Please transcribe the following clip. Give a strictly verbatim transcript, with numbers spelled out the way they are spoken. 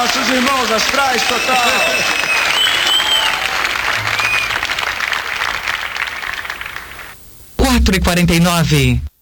nossos irmãos astrais total. quatro e quarenta e nove.